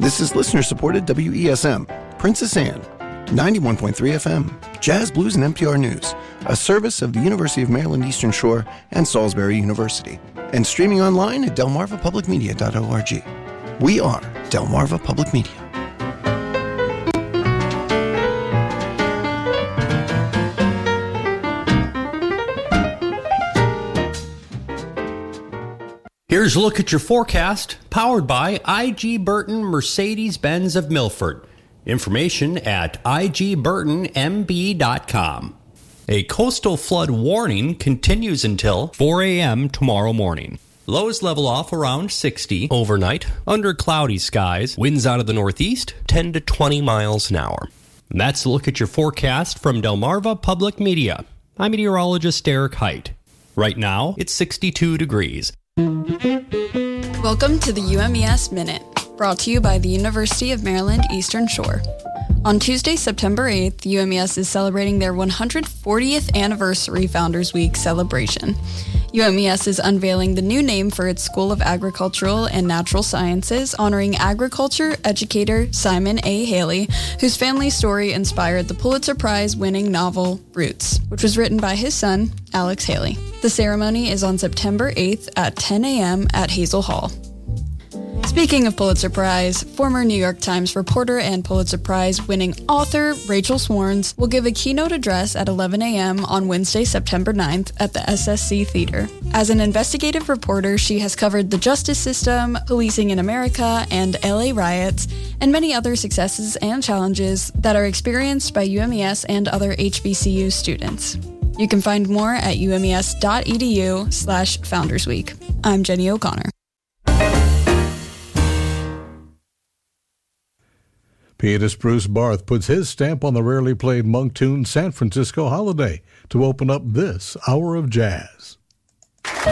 This is listener-supported WESM, Princess Anne, 91.3 FM, Jazz, Blues, and NPR News, a service of the University of Maryland Eastern Shore and Salisbury University, and streaming online at delmarvapublicmedia.org. We are Delmarva Public Media. Here's a look at your forecast, powered by IG Burton Mercedes-Benz of Milford. Information at igburtonmb.com. A coastal flood warning continues until 4 a.m. tomorrow morning. Lows level off around 60 overnight, under cloudy skies, winds out of the northeast, 10 to 20 miles an hour. And that's a look at your forecast from Delmarva Public Media. I'm meteorologist Derek Height. Right now, it's 62 degrees. Welcome to the UMES Minute, brought to you by the University of Maryland Eastern Shore. On Tuesday, September 8th, UMES is celebrating their 140th anniversary Founders Week celebration. UMES is unveiling the new name for its School of Agricultural and Natural Sciences, honoring agriculture educator Simon A. Haley, whose family story inspired the Pulitzer Prize-winning novel Roots, which was written by his son, Alex Haley. The ceremony is on September 8th at 10 a.m. at Hazel Hall. Speaking of Pulitzer Prize, former New York Times reporter and Pulitzer Prize-winning author Rachel Swarns will give a keynote address at 11 a.m. on Wednesday, September 9th at the SSC Theater. As an investigative reporter, she has covered the justice system, policing in America, and LA riots, and many other successes and challenges that are experienced by UMES and other HBCU students. You can find more at umes.edu/foundersweek. I'm Jenny O'Connor. Pianist Bruce Barth puts his stamp on the rarely played monk tune San Francisco Holiday to open up this hour of jazz.